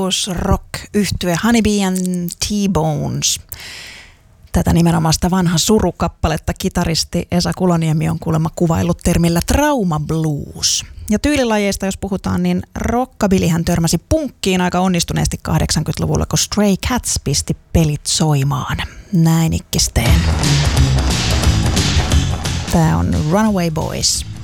blues-rock-yhtye Honeybee and T-Bones. Tätä nimenomaista vanha surukappaletta kitaristi Esa Kuloniemi on kuulemma kuvaillut termillä trauma blues. Ja tyylilajeista jos puhutaan, niin rockabillyhän törmäsi punkkiin aika onnistuneesti 80-luvulla, kun Stray Cats pisti pelit soimaan. Näin ikkisteen. Tää on Runaway Boys.